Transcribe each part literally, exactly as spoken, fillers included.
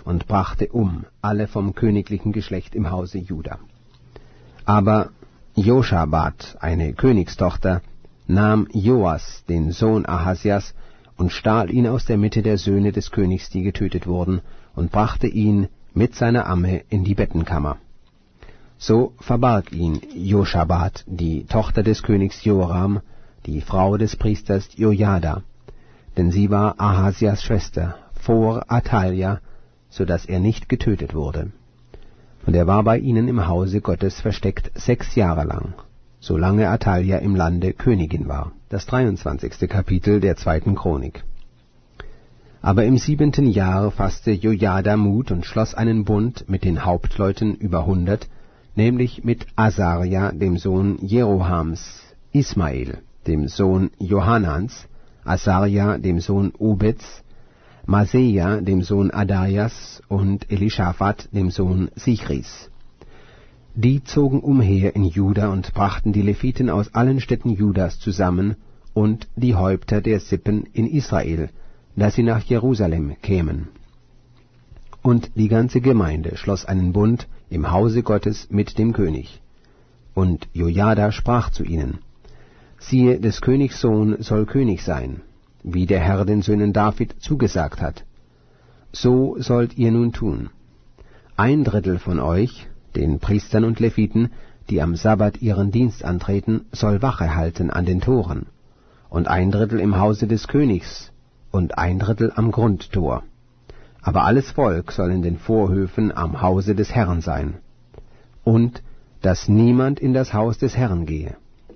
und brachte um alle vom königlichen Geschlecht im Hause Juda. Aber Joschabat, eine Königstochter, nahm Joas, den Sohn Ahasias, und stahl ihn aus der Mitte der Söhne des Königs, die getötet wurden, und brachte ihn mit seiner Amme in die Bettenkammer. So verbarg ihn Joschabat, die Tochter des Königs Joram, die Frau des Priesters Jojada, denn sie war Ahasias Schwester, vor Athalja, so dass er nicht getötet wurde. Und er war bei ihnen im Hause Gottes versteckt sechs Jahre lang, solange Athalja im Lande Königin war. Das dreiundzwanzigste Kapitel der zweiten Chronik. Aber im siebenten Jahr fasste Jojada Mut und schloss einen Bund mit den Hauptleuten über hundert, nämlich mit Asaria, dem Sohn Jerohams, Ismael, dem Sohn Johanans, Asaria, dem Sohn Obeds, Maseja, dem Sohn Adajas, und Elischaphat, dem Sohn Sichris. Die zogen umher in Juda und brachten die Leviten aus allen Städten Judas zusammen und die Häupter der Sippen in Israel, dass sie nach Jerusalem kämen. Und die ganze Gemeinde schloss einen Bund im Hause Gottes mit dem König. Und Jojada sprach zu ihnen: Siehe, des Königs Sohn soll König sein, wie der Herr den Söhnen David zugesagt hat. So sollt ihr nun tun. Ein Drittel von euch, den Priestern und Leviten, die am Sabbat ihren Dienst antreten, soll Wache halten an den Toren, und ein Drittel im Hause des Königs und ein Drittel am Grundtor. Aber alles Volk soll in den Vorhöfen am Hause des Herrn sein, und dass niemand in das Haus des Herrn gehe.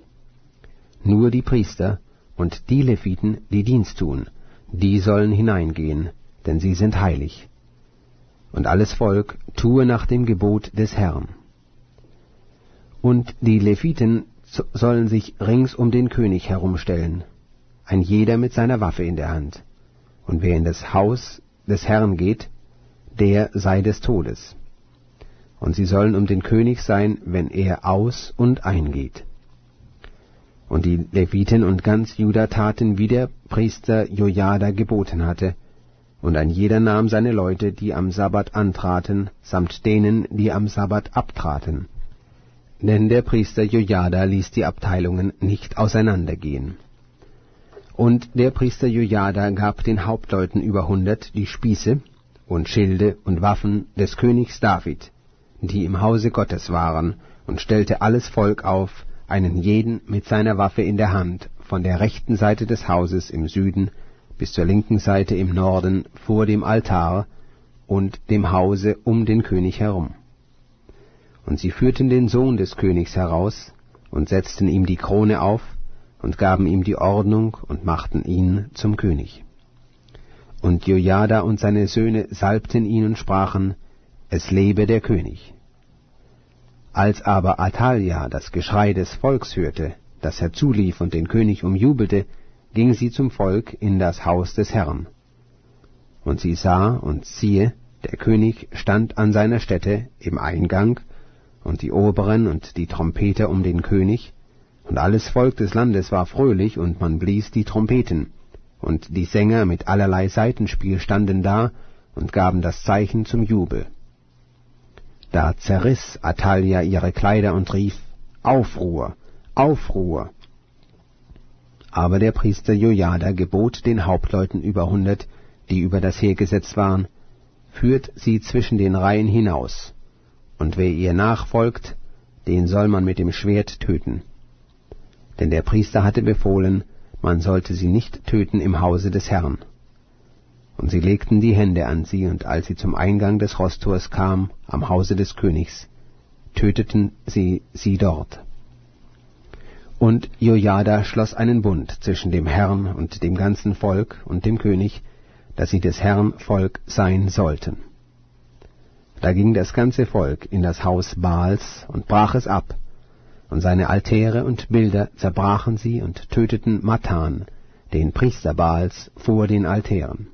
Nur die Priester und die Leviten, die Dienst tun, die sollen hineingehen, denn sie sind heilig. Und alles Volk tue nach dem Gebot des Herrn. Und die Leviten sollen sich rings um den König herumstellen, ein jeder mit seiner Waffe in der Hand. Und wer in das Haus des Herrn geht, der sei des Todes. Und sie sollen um den König sein, wenn er aus- und eingeht. Und die Leviten und ganz Juda taten, wie der Priester Jojada geboten hatte, und ein jeder nahm seine Leute, die am Sabbat antraten, samt denen, die am Sabbat abtraten. Denn der Priester Jojada ließ die Abteilungen nicht auseinandergehen. Und der Priester Jojada gab den Hauptleuten über hundert die Spieße und Schilde und Waffen des Königs David, die im Hause Gottes waren, und stellte alles Volk auf, einen jeden mit seiner Waffe in der Hand, von der rechten Seite des Hauses im Süden bis zur linken Seite im Norden vor dem Altar und dem Hause um den König herum. Und sie führten den Sohn des Königs heraus und setzten ihm die Krone auf und gaben ihm die Ordnung und machten ihn zum König. Und Jojada und seine Söhne salbten ihn und sprachen: Es lebe der König. Als aber Athalja das Geschrei des Volks hörte, das herzulief und den König umjubelte, ging sie zum Volk in das Haus des Herrn. Und sie sah, und siehe, der König stand an seiner Stätte im Eingang, und die Oberen und die Trompeter um den König, und alles Volk des Landes war fröhlich, und man blies die Trompeten, und die Sänger mit allerlei Saitenspiel standen da und gaben das Zeichen zum Jubel. Da zerriss Athalja ihre Kleider und rief: Aufruhr, Aufruhr! Aber der Priester Jojada gebot den Hauptleuten über hundert, die über das Heer gesetzt waren: Führt sie zwischen den Reihen hinaus, und wer ihr nachfolgt, den soll man mit dem Schwert töten. Denn der Priester hatte befohlen, man sollte sie nicht töten im Hause des Herrn. Und sie legten die Hände an sie, und als sie zum Eingang des Rosttors kam, am Hause des Königs, töteten sie sie dort. Und Jojada schloss einen Bund zwischen dem Herrn und dem ganzen Volk und dem König, dass sie des Herrn Volk sein sollten. Da ging das ganze Volk in das Haus Baals und brach es ab, und seine Altäre und Bilder zerbrachen sie und töteten Matan, den Priester Baals, vor den Altären.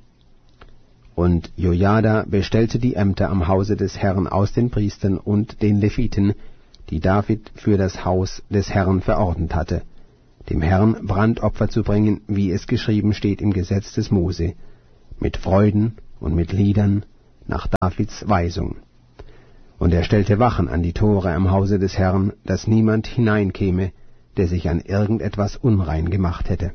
Und Jojada bestellte die Ämter am Hause des Herrn aus den Priestern und den Leviten, die David für das Haus des Herrn verordnet hatte, dem Herrn Brandopfer zu bringen, wie es geschrieben steht im Gesetz des Mose, mit Freuden und mit Liedern, nach Davids Weisung. Und er stellte Wachen an die Tore am Hause des Herrn, dass niemand hineinkäme, der sich an irgendetwas unrein gemacht hätte.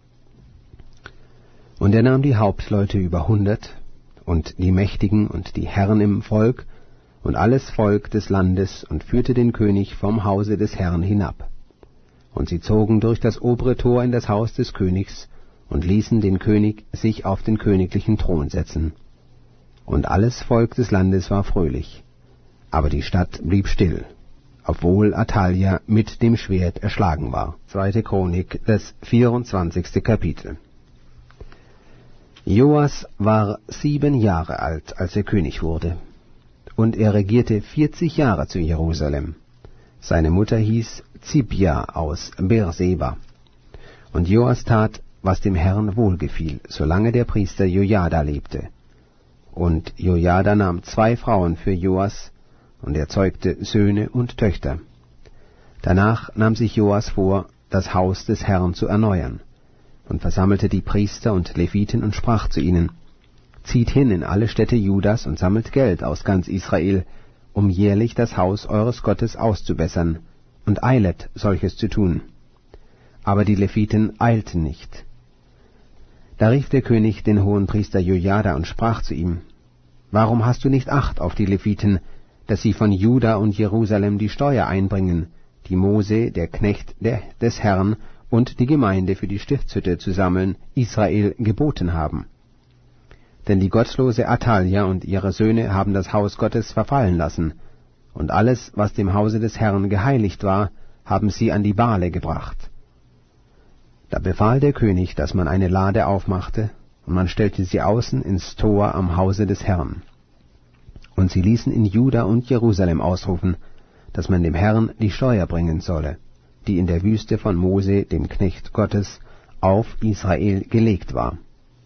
Und er nahm die Hauptleute über hundert, und die Mächtigen und die Herren im Volk, und alles Volk des Landes, und führte den König vom Hause des Herrn hinab. Und sie zogen durch das obere Tor in das Haus des Königs, und ließen den König sich auf den königlichen Thron setzen. Und alles Volk des Landes war fröhlich, aber die Stadt blieb still, obwohl Athalja mit dem Schwert erschlagen war. Zweite Chronik, das vierundzwanzigste Kapitel. Joas war sieben Jahre alt, als er König wurde, und er regierte vierzig Jahre zu Jerusalem. Seine Mutter hieß Zibja aus Beerseba. Und Joas tat, was dem Herrn wohlgefiel, solange der Priester Jojada lebte. Und Jojada nahm zwei Frauen für Joas, und er zeugte Söhne und Töchter. Danach nahm sich Joas vor, das Haus des Herrn zu erneuern, und versammelte die Priester und Leviten und sprach zu ihnen: Zieht hin in alle Städte Judas und sammelt Geld aus ganz Israel, um jährlich das Haus eures Gottes auszubessern, und eilet, solches zu tun. Aber die Leviten eilten nicht. Da rief der König den Hohenpriester Jojada und sprach zu ihm: Warum hast du nicht Acht auf die Leviten, dass sie von Juda und Jerusalem die Steuer einbringen, die Mose, der Knecht der, des Herrn, und die Gemeinde für die Stiftshütte zu sammeln, Israel geboten haben? Denn die gottlose Athalja und ihre Söhne haben das Haus Gottes verfallen lassen, und alles, was dem Hause des Herrn geheiligt war, haben sie an die Bale gebracht. Da befahl der König, dass man eine Lade aufmachte, und man stellte sie außen ins Tor am Hause des Herrn. Und sie ließen in Juda und Jerusalem ausrufen, dass man dem Herrn die Steuer bringen solle, die in der Wüste von Mose, dem Knecht Gottes, auf Israel gelegt war.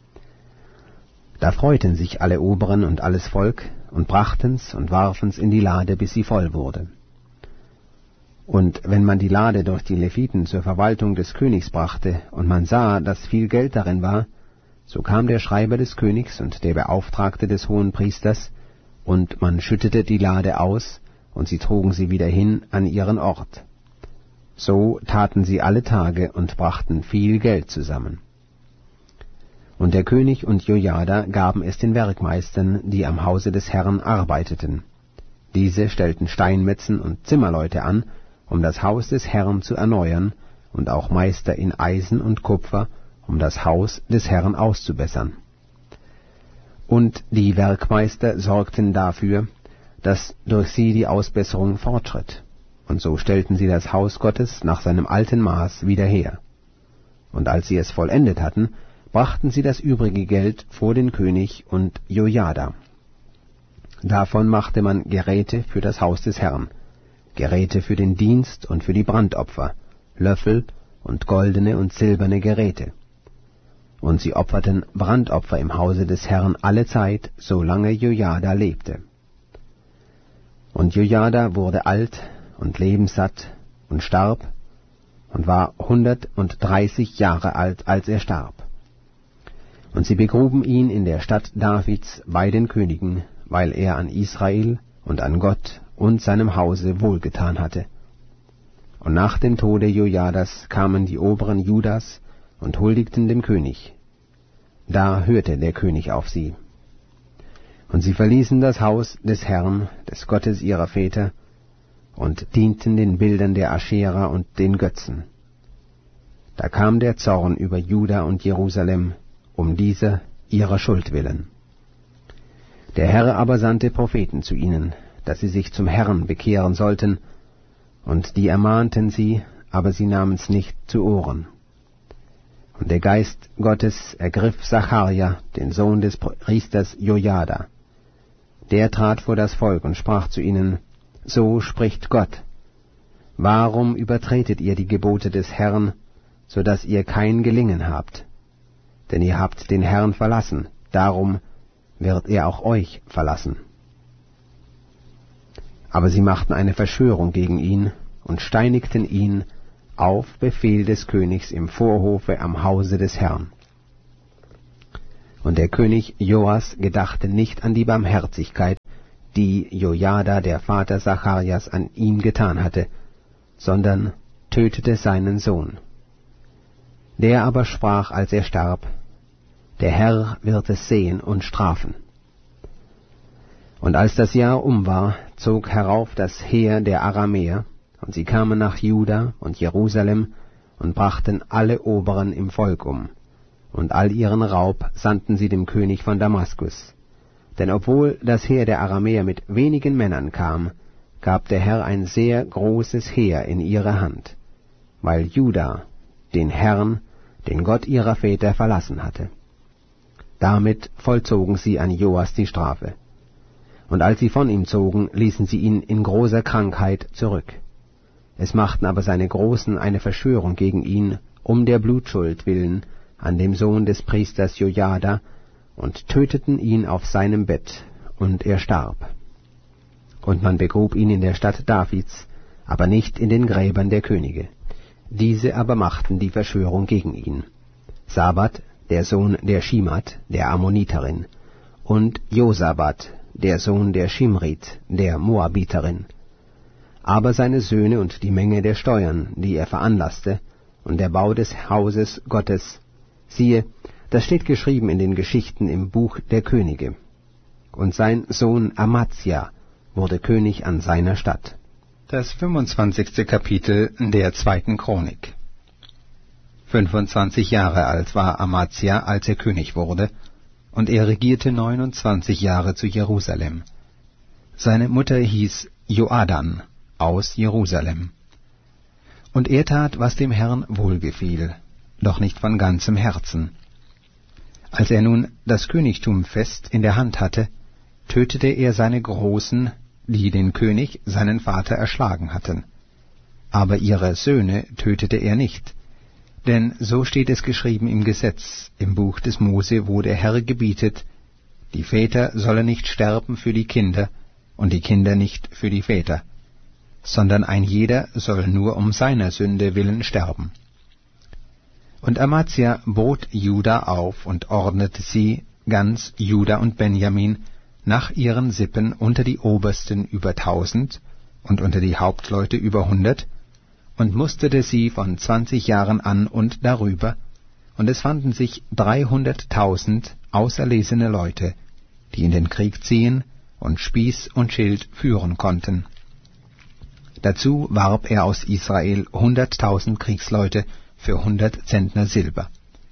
Da freuten sich alle Oberen und alles Volk, und brachten's und warfen's in die Lade, bis sie voll wurde. Und wenn man die Lade durch die Leviten zur Verwaltung des Königs brachte, und man sah, dass viel Geld darin war, so kam der Schreiber des Königs und der Beauftragte des Hohenpriesters, und man schüttete die Lade aus, und sie trugen sie wieder hin an ihren Ort. So taten sie alle Tage und brachten viel Geld zusammen. Und der König und Jojada gaben es den Werkmeistern, die am Hause des Herrn arbeiteten. Diese stellten Steinmetzen und Zimmerleute an, um das Haus des Herrn zu erneuern, und auch Meister in Eisen und Kupfer, um das Haus des Herrn auszubessern. Und die Werkmeister sorgten dafür, dass durch sie die Ausbesserung fortschritt. Und so stellten sie das Haus Gottes nach seinem alten Maß wieder her. Und als sie es vollendet hatten, brachten sie das übrige Geld vor den König und Jojada. Davon machte man Geräte für das Haus des Herrn, Geräte für den Dienst und für die Brandopfer, Löffel und goldene und silberne Geräte. Und sie opferten Brandopfer im Hause des Herrn alle Zeit, solange Jojada lebte. Und Jojada wurde alt und lebenssatt und starb und war hundertdreißig Jahre alt, als er starb. Und sie begruben ihn in der Stadt Davids bei den Königen, weil er an Israel und an Gott und seinem Hause wohlgetan hatte. Und nach dem Tode Jojadas kamen die Oberen Judas und huldigten dem König. Da hörte der König auf sie. Und sie verließen das Haus des Herrn, des Gottes ihrer Väter, und dienten den Bildern der Aschera und den Götzen. Da kam der Zorn über Juda und Jerusalem, um dieser ihrer Schuld willen. Der Herr aber sandte Propheten zu ihnen, dass sie sich zum Herrn bekehren sollten, und die ermahnten sie, aber sie nahmen's nicht zu Ohren. Und der Geist Gottes ergriff Sacharja, den Sohn des Priesters Jojada. Der trat vor das Volk und sprach zu ihnen: So spricht Gott: Warum übertretet ihr die Gebote des Herrn, so dass ihr kein Gelingen habt? Denn ihr habt den Herrn verlassen, darum wird er auch euch verlassen. Aber sie machten eine Verschwörung gegen ihn und steinigten ihn auf Befehl des Königs im Vorhofe am Hause des Herrn. Und der König Joas gedachte nicht an die Barmherzigkeit, die Jojada, der Vater Zacharias, an ihm getan hatte, sondern tötete seinen Sohn. Der aber sprach, als er starb: Der Herr wird es sehen und strafen. Und als das Jahr um war, zog herauf das Heer der Aramäer, und sie kamen nach Juda und Jerusalem und brachten alle Oberen im Volk um, und all ihren Raub sandten sie dem König von Damaskus. Denn obwohl das Heer der Aramäer mit wenigen Männern kam, gab der Herr ein sehr großes Heer in ihre Hand, weil Juda den Herrn, den Gott ihrer Väter, verlassen hatte. Damit vollzogen sie an Joas die Strafe. Und als sie von ihm zogen, ließen sie ihn in großer Krankheit zurück. Es machten aber seine Großen eine Verschwörung gegen ihn, um der Blutschuld willen, an dem Sohn des Priesters Jojada, und töteten ihn auf seinem Bett, und er starb. Und man begrub ihn in der Stadt Davids, aber nicht in den Gräbern der Könige. Diese aber machten die Verschwörung gegen ihn: Sabat, der Sohn der Schimat, der Ammoniterin, und Josabat, der Sohn der Schimrit, der Moabiterin. Aber seine Söhne und die Menge der Steuern, die er veranlasste, und der Bau des Hauses Gottes, siehe, das steht geschrieben in den Geschichten im Buch der Könige. Und sein Sohn Amazia wurde König an seiner Stadt. Das fünfundzwanzigste Kapitel der zweiten Chronik. Fünfundzwanzig Jahre alt war Amazia, als er König wurde, und er regierte neunundzwanzig Jahre zu Jerusalem. Seine Mutter hieß Joadan aus Jerusalem. Und er tat, was dem Herrn wohlgefiel, doch nicht von ganzem Herzen. Als er nun das Königtum fest in der Hand hatte, tötete er seine Großen, die den König, seinen Vater, erschlagen hatten. Aber ihre Söhne tötete er nicht, denn so steht es geschrieben im Gesetz, im Buch des Mose, wo der Herr gebietet: Die Väter sollen nicht sterben für die Kinder, und die Kinder nicht für die Väter, sondern ein jeder soll nur um seiner Sünde willen sterben. Und Amazia bot Juda auf und ordnete sie, ganz Juda und Benjamin, nach ihren Sippen unter die Obersten über tausend und unter die Hauptleute über hundert, und musterte sie von zwanzig Jahren an und darüber, und es fanden sich dreihunderttausend auserlesene Leute, die in den Krieg ziehen und Spieß und Schild führen konnten. Dazu warb er aus Israel hunderttausend Kriegsleute für hundert Zentner Silber.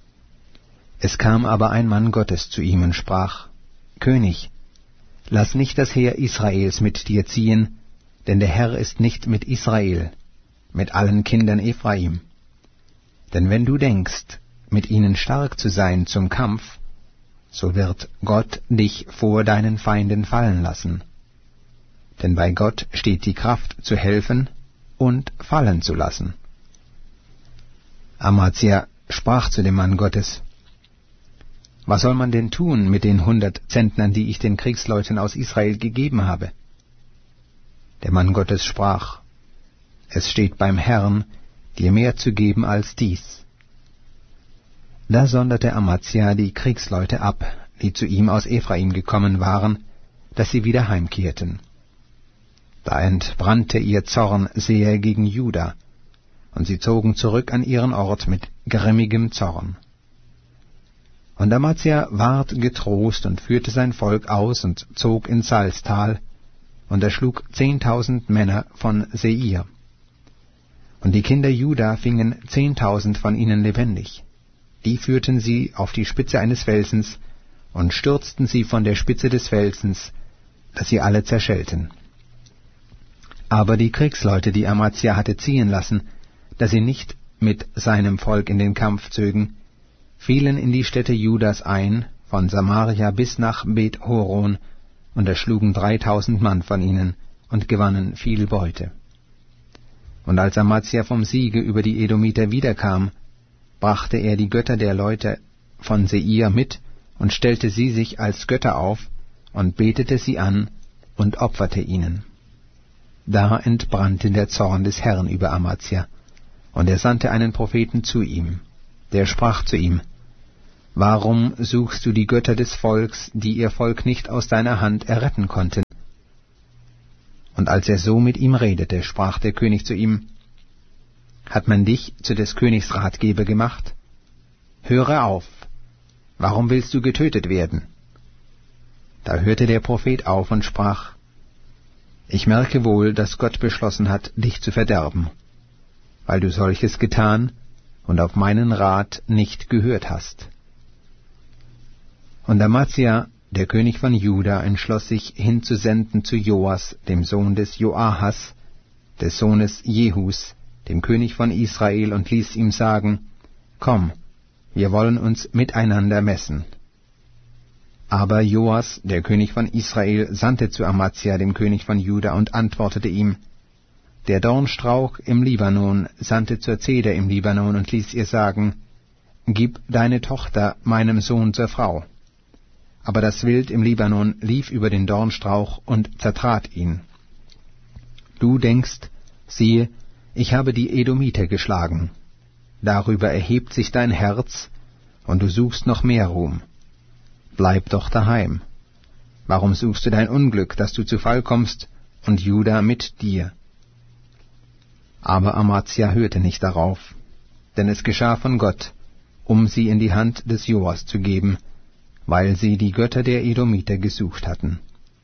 Es kam aber ein Mann Gottes zu ihm und sprach: König, lass nicht das Heer Israels mit dir ziehen, denn der Herr ist nicht mit Israel, mit allen Kindern Ephraim. Denn wenn du denkst, mit ihnen stark zu sein zum Kampf, so wird Gott dich vor deinen Feinden fallen lassen. Denn bei Gott steht die Kraft zu helfen und fallen zu lassen. Amazia sprach zu dem Mann Gottes: Was soll man denn tun mit den hundert Zentnern, die ich den Kriegsleuten aus Israel gegeben habe? Der Mann Gottes sprach: Es steht beim Herrn, dir mehr zu geben als dies. Da sonderte Amazia die Kriegsleute ab, die zu ihm aus Ephraim gekommen waren, dass sie wieder heimkehrten. Da entbrannte ihr Zorn sehr gegen Juda, und sie zogen zurück an ihren Ort mit grimmigem Zorn. Und Amazia ward getrost und führte sein Volk aus und zog ins Salztal und erschlug zehntausend Männer von Seir. Und die Kinder Juda fingen zehntausend von ihnen lebendig. Die führten sie auf die Spitze eines Felsens und stürzten sie von der Spitze des Felsens, dass sie alle zerschellten. Aber die Kriegsleute, die Amazia hatte ziehen lassen, dass sie nicht mit seinem Volk in den Kampf zögen, fielen in die Städte Judas ein, von Samaria bis nach Bet-Horon, und erschlugen dreitausend Mann von ihnen und gewannen viel Beute. Und als Amazia vom Siege über die Edomiter wiederkam, brachte er die Götter der Leute von Seir mit und stellte sie sich als Götter auf und betete sie an und opferte ihnen. Da entbrannte der Zorn des Herrn über Amazia, und er sandte einen Propheten zu ihm, der sprach zu ihm: Warum suchst du die Götter des Volks, die ihr Volk nicht aus deiner Hand erretten konnten? Und als er so mit ihm redete, sprach der König zu ihm: Hat man dich zu des Königs Ratgeber gemacht? Höre auf! Warum willst du getötet werden? Da hörte der Prophet auf und sprach: Ich merke wohl, dass Gott beschlossen hat, dich zu verderben, weil du solches getan und auf meinen Rat nicht gehört hast. Und Amazia, der König von Juda, entschloss sich, hinzusenden zu Joas, dem Sohn des Joahas, des Sohnes Jehus, dem König von Israel, und ließ ihm sagen: Komm, wir wollen uns miteinander messen. Aber Joas, der König von Israel, sandte zu Amazia, dem König von Juda, und antwortete ihm: Der Dornstrauch im Libanon sandte zur Zeder im Libanon und ließ ihr sagen: Gib deine Tochter meinem Sohn zur Frau. Aber das Wild im Libanon lief über den Dornstrauch und zertrat ihn. Du denkst: Siehe, ich habe die Edomiter geschlagen. Darüber erhebt sich dein Herz, und du suchst noch mehr Ruhm. Bleib doch daheim. Warum suchst du dein Unglück, dass du zu Fall kommst, und Juda mit dir? Aber Amazia hörte nicht darauf, denn es geschah von Gott, um sie in die Hand des Joas zu geben, weil sie die Götter der Edomiter gesucht hatten.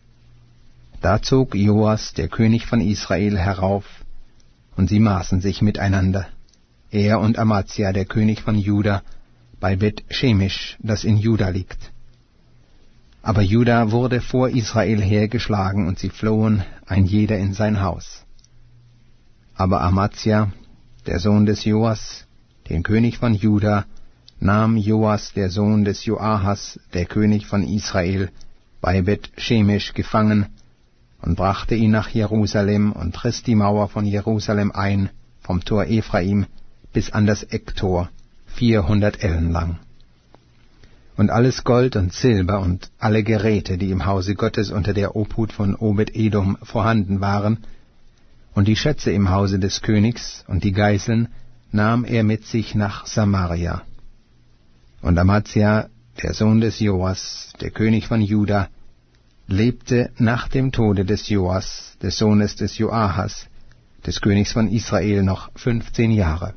Da zog Joas, der König von Israel, herauf, und sie maßen sich miteinander, er und Amazia, der König von Juda, bei Bet-Shemesh, das in Juda liegt. Aber Juda wurde vor Israel hergeschlagen, und sie flohen, ein jeder in sein Haus. Aber Amazia, der Sohn des Joas, den König von Juda, nahm Joas, der Sohn des Joahas, der König von Israel, bei Bet-Shemesh gefangen und brachte ihn nach Jerusalem und riss die Mauer von Jerusalem ein, vom Tor Ephraim bis an das Ecktor, vierhundert Ellen lang. Und alles Gold und Silber und alle Geräte, die im Hause Gottes unter der Obhut von Obed-Edom vorhanden waren, und die Schätze im Hause des Königs und die Geißeln, nahm er mit sich nach Samaria. Und Amazia, der Sohn des Joas, der König von Juda, lebte nach dem Tode des Joas, des Sohnes des Joahas, des Königs von Israel, noch fünfzehn Jahre.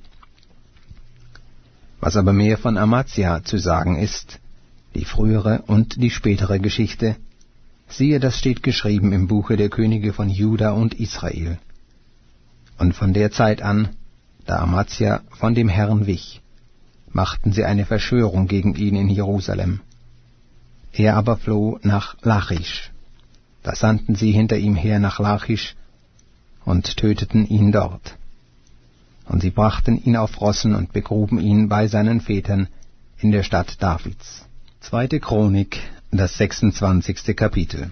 Was aber mehr von Amazia zu sagen ist, die frühere und die spätere Geschichte, siehe, das steht geschrieben im Buche der Könige von Juda und Israel. Und von der Zeit an, da Amazia von dem Herrn wich, machten sie eine Verschwörung gegen ihn in Jerusalem. Er aber floh nach Lachisch. Da sandten sie hinter ihm her nach Lachisch und töteten ihn dort. Und sie brachten ihn auf Rossen und begruben ihn bei seinen Vätern in der Stadt Davids. Zweite Chronik, das sechsundzwanzigste Kapitel.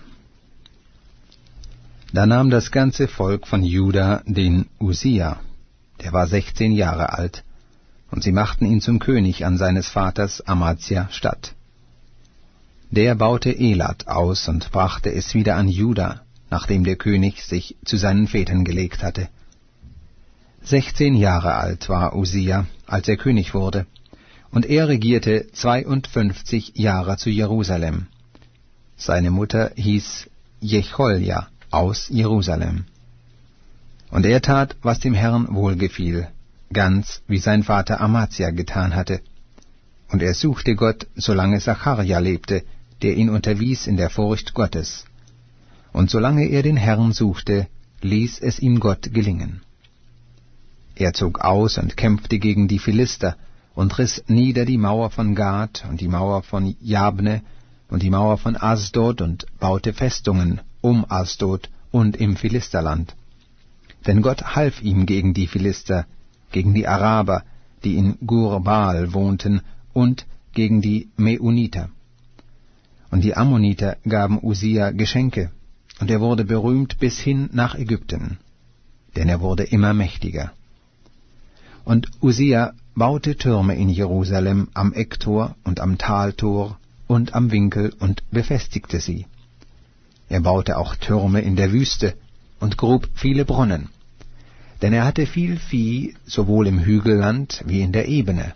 Da nahm das ganze Volk von Juda den Usia, der war sechzehn Jahre alt, und sie machten ihn zum König an seines Vaters Amazia statt. Der baute Elat aus und brachte es wieder an Juda, nachdem der König sich zu seinen Vätern gelegt hatte. Sechzehn Jahre alt war Usia, als er König wurde, und er regierte zweiundfünfzig Jahre zu Jerusalem. Seine Mutter hieß Jecholja aus Jerusalem. Und er tat, was dem Herrn wohlgefiel, ganz wie sein Vater Amazia getan hatte. Und er suchte Gott, solange Zacharja lebte, der ihn unterwies in der Furcht Gottes. Und solange er den Herrn suchte, ließ es ihm Gott gelingen. Er zog aus und kämpfte gegen die Philister und riss nieder die Mauer von Gad und die Mauer von Jabne und die Mauer von Asdod und baute Festungen um Asdod und im Philisterland. Denn Gott half ihm gegen die Philister, gegen die Araber, die in Gur-Baal wohnten, und gegen die Meuniter. Und die Ammoniter gaben Usia Geschenke, und er wurde berühmt bis hin nach Ägypten, denn er wurde immer mächtiger. Und Usia baute Türme in Jerusalem am Ecktor und am Taltor und am Winkel und befestigte sie. Er baute auch Türme in der Wüste und grub viele Brunnen, denn er hatte viel Vieh sowohl im Hügelland wie in der Ebene,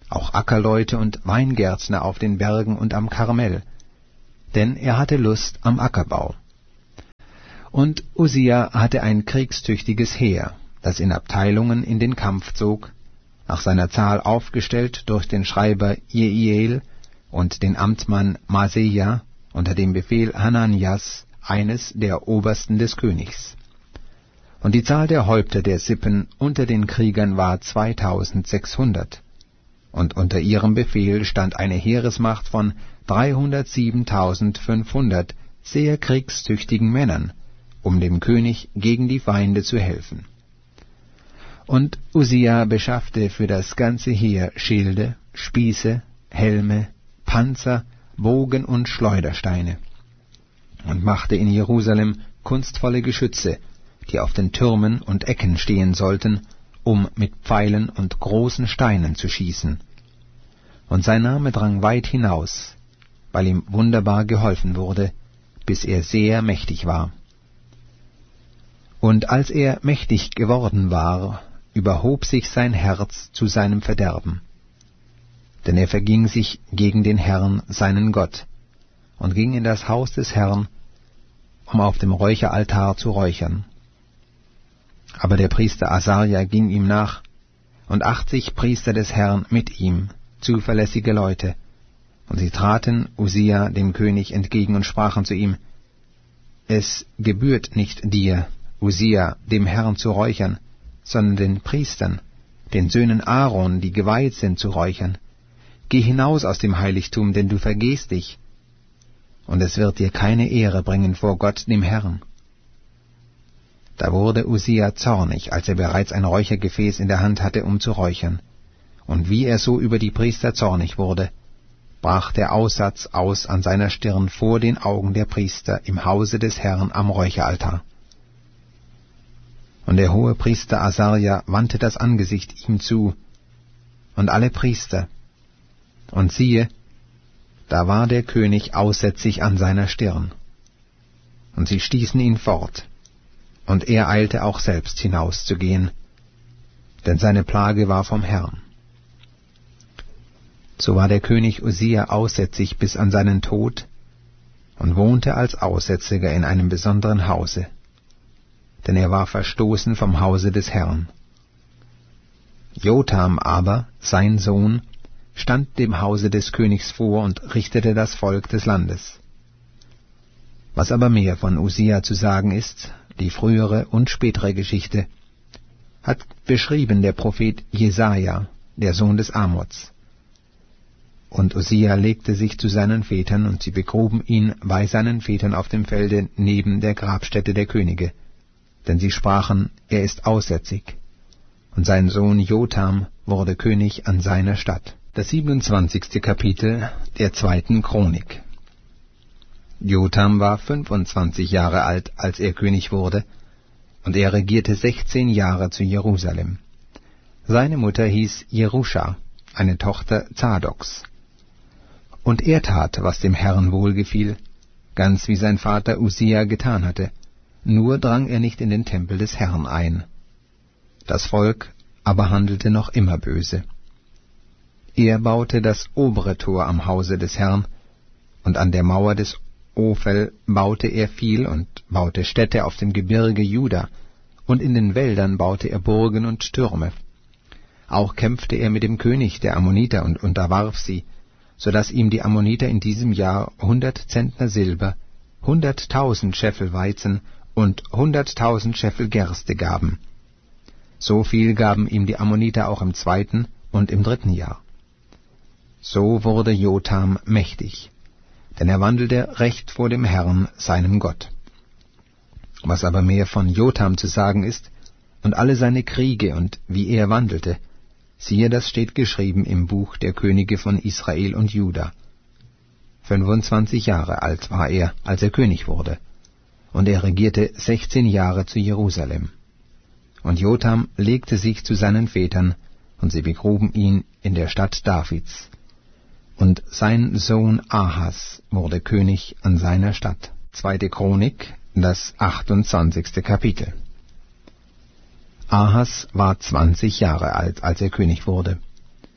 auch Ackerleute und Weingärtner auf den Bergen und am Karmel, denn er hatte Lust am Ackerbau. Und Usia hatte ein kriegstüchtiges Heer, das in Abteilungen in den Kampf zog, nach seiner Zahl aufgestellt durch den Schreiber Jeiel und den Amtmann Maseja unter dem Befehl Hananias, eines der Obersten des Königs. Und die Zahl der Häupter der Sippen unter den Kriegern war zweitausendsechshundert, und unter ihrem Befehl stand eine Heeresmacht von dreihundertsiebentausendfünfhundert sehr kriegstüchtigen Männern, um dem König gegen die Feinde zu helfen. Und Usia beschaffte für das ganze Heer Schilde, Spieße, Helme, Panzer, Bogen und Schleudersteine und machte in Jerusalem kunstvolle Geschütze, die auf den Türmen und Ecken stehen sollten, um mit Pfeilen und großen Steinen zu schießen. Und sein Name drang weit hinaus, weil ihm wunderbar geholfen wurde, bis er sehr mächtig war. Und als er mächtig geworden war, überhob sich sein Herz zu seinem Verderben. Denn er verging sich gegen den Herrn, seinen Gott, und ging in das Haus des Herrn, um auf dem Räucheraltar zu räuchern. Aber der Priester Asaria ging ihm nach, und achtzig Priester des Herrn mit ihm, zuverlässige Leute, und sie traten Usia dem König entgegen und sprachen zu ihm: Es gebührt nicht dir, Usia, dem Herrn zu räuchern, sondern den Priestern, den Söhnen Aaron, die geweiht sind, zu räuchern. Geh hinaus aus dem Heiligtum, denn du vergehst dich, und es wird dir keine Ehre bringen vor Gott, dem Herrn. Da wurde Usia zornig, als er bereits ein Räuchergefäß in der Hand hatte, um zu räuchern. Und wie er so über die Priester zornig wurde, brach der Aussatz aus an seiner Stirn vor den Augen der Priester im Hause des Herrn am Räucheraltar. Und der hohe Priester Asaria wandte das Angesicht ihm zu, und alle Priester, und siehe, da war der König aussätzig an seiner Stirn. Und sie stießen ihn fort, und er eilte auch selbst hinauszugehen, denn seine Plage war vom Herrn. So war der König Usia aussätzig bis an seinen Tod und wohnte als Aussätziger in einem besonderen Hause, denn er war verstoßen vom Hause des Herrn. Jotham aber, sein Sohn, stand dem Hause des Königs vor und richtete das Volk des Landes. Was aber mehr von Usia zu sagen ist, die frühere und spätere Geschichte, hat beschrieben der Prophet Jesaja, der Sohn des Amoz. Und Usia legte sich zu seinen Vätern, und sie begruben ihn bei seinen Vätern auf dem Felde neben der Grabstätte der Könige, denn sie sprachen, er ist aussätzig. Und sein Sohn Jotham wurde König an seiner Stadt. Das siebenundzwanzigste Kapitel der zweiten Chronik. Jotham war fünfundzwanzig Jahre alt, als er König wurde, und er regierte sechzehn Jahre zu Jerusalem. Seine Mutter hieß Jerusha, eine Tochter Zadoks. Und er tat, was dem Herrn wohlgefiel, ganz wie sein Vater Usia getan hatte, nur drang er nicht in den Tempel des Herrn ein. Das Volk aber handelte noch immer böse. Er baute das obere Tor am Hause des Herrn, und an der Mauer des Ophel baute er viel und baute Städte auf dem Gebirge Juda, und in den Wäldern baute er Burgen und Türme. Auch kämpfte er mit dem König der Ammoniter und unterwarf sie, so dass ihm die Ammoniter in diesem Jahr hundert Zentner Silber, hunderttausend Scheffel Weizen und hunderttausend Scheffel Gerste gaben. So viel gaben ihm die Ammoniter auch im zweiten und im dritten Jahr. So wurde Jotham mächtig, denn er wandelte recht vor dem Herrn, seinem Gott. Was aber mehr von Jotham zu sagen ist, und alle seine Kriege und wie er wandelte, siehe, das steht geschrieben im Buch der Könige von Israel und Juda. Fünfundzwanzig Jahre alt war er, als er König wurde, und er regierte sechzehn Jahre zu Jerusalem. Und Jotham legte sich zu seinen Vätern, und sie begruben ihn in der Stadt Davids. Und sein Sohn Ahas wurde König an seiner Stadt. Zweite Chronik, das achtundzwanzigste Kapitel. Ahas war zwanzig Jahre alt, als er König wurde.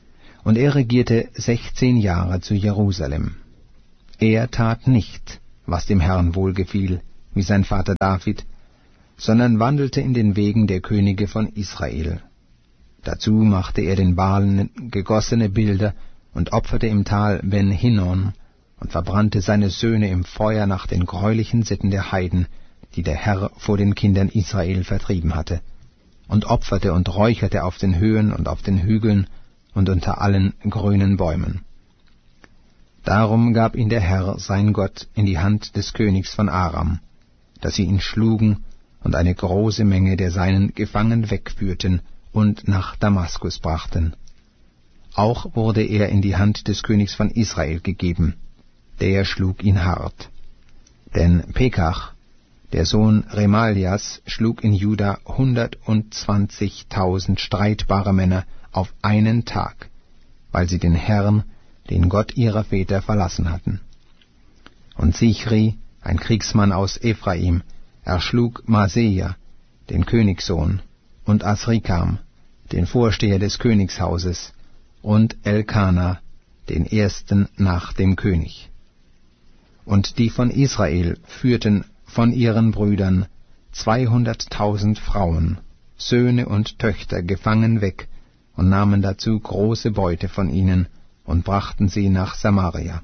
Und er regierte sechzehn Jahre zu Jerusalem. Er tat nicht, was dem Herrn wohlgefiel, wie sein Vater David, sondern wandelte in den Wegen der Könige von Israel. Dazu machte er den Baalen gegossene Bilder und opferte im Tal Ben Hinnom und verbrannte seine Söhne im Feuer nach den greulichen Sitten der Heiden, die der Herr vor den Kindern Israel vertrieben hatte, und opferte und räucherte auf den Höhen und auf den Hügeln und unter allen grünen Bäumen. Darum gab ihn der Herr, sein Gott, in die Hand des Königs von Aram, dass sie ihn schlugen und eine große Menge der Seinen gefangen wegführten und nach Damaskus brachten. Auch wurde er in die Hand des Königs von Israel gegeben, der schlug ihn hart. Denn Pekach, der Sohn Remalias, schlug in Juda hundertundzwanzigtausend streitbare Männer auf einen Tag, weil sie den Herrn, den Gott ihrer Väter, verlassen hatten. Und Sichri, ein Kriegsmann aus Ephraim, erschlug Maseja, den Königssohn, und Asrikam, den Vorsteher des Königshauses, und Elkana, den ersten nach dem König. Und die von Israel führten von ihren Brüdern zweihunderttausend Frauen, Söhne und Töchter gefangen weg und nahmen dazu große Beute von ihnen und brachten sie nach Samaria.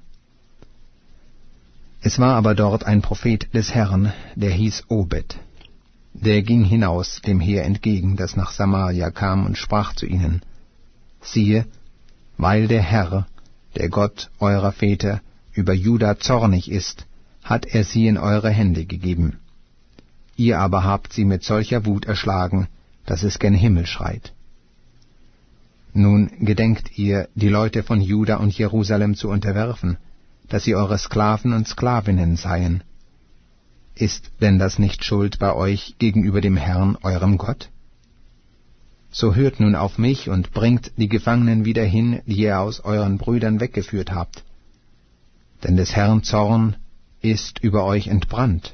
Es war aber dort ein Prophet des Herrn, der hieß Obed. Der ging hinaus dem Heer entgegen, das nach Samaria kam, und sprach zu ihnen: Siehe, weil der Herr, der Gott eurer Väter, über Juda zornig ist, hat er sie in eure Hände gegeben. Ihr aber habt sie mit solcher Wut erschlagen, dass es gen Himmel schreit. Nun gedenkt ihr, die Leute von Juda und Jerusalem zu unterwerfen, dass sie eure Sklaven und Sklavinnen seien. Ist denn das nicht Schuld bei euch gegenüber dem Herrn, eurem Gott? So hört nun auf mich und bringt die Gefangenen wieder hin, die ihr aus euren Brüdern weggeführt habt. Denn des Herrn Zorn ist über euch entbrannt.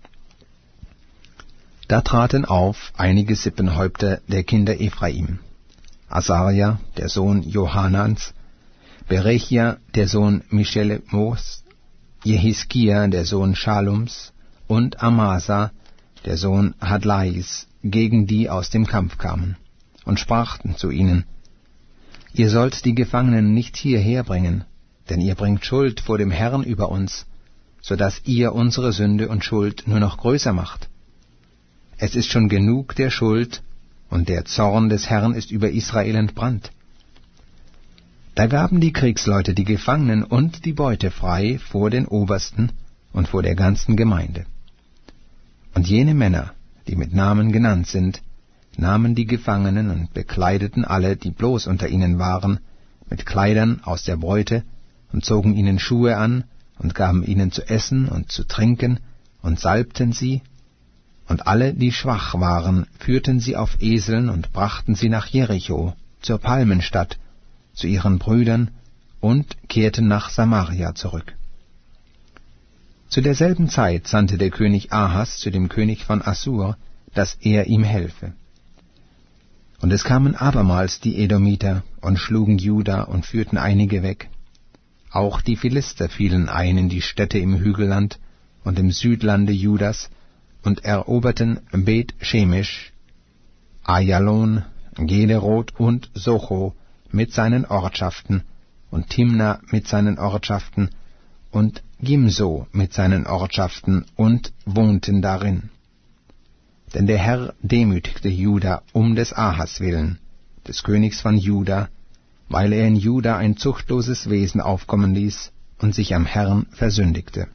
Da traten auf einige Sippenhäupter der Kinder Ephraim: Asaria, der Sohn Johanans, Berechia, der Sohn Mischelemos, Jehiskia, der Sohn Schalums, und Amasa, der Sohn Hadlais, gegen die aus dem Kampf kamen, und sprachen zu ihnen: Ihr sollt die Gefangenen nicht hierher bringen, denn ihr bringt Schuld vor dem Herrn über uns, so dass ihr unsere Sünde und Schuld nur noch größer macht. Es ist schon genug der Schuld, und der Zorn des Herrn ist über Israel entbrannt. Da gaben die Kriegsleute die Gefangenen und die Beute frei vor den Obersten und vor der ganzen Gemeinde. Und jene Männer, die mit Namen genannt sind, nahmen die Gefangenen und bekleideten alle, die bloß unter ihnen waren, mit Kleidern aus der Beute, und zogen ihnen Schuhe an, und gaben ihnen zu essen und zu trinken, und salbten sie, und alle, die schwach waren, führten sie auf Eseln und brachten sie nach Jericho, zur Palmenstadt, zu ihren Brüdern, und kehrten nach Samaria zurück. Zu derselben Zeit sandte der König Ahas zu dem König von Assur, dass er ihm helfe. Und es kamen abermals die Edomiter und schlugen Juda und führten einige weg. Auch die Philister fielen ein in die Städte im Hügelland und im Südlande Judas und eroberten Bet Shemesh, Ayalon, Gederoth und Socho mit seinen Ortschaften und Timna mit seinen Ortschaften und Gimso mit seinen Ortschaften und wohnten darin. Denn der Herr demütigte Juda um des Ahas willen, des Königs von Juda, weil er in Juda ein zuchtloses Wesen aufkommen ließ und sich am Herrn versündigte.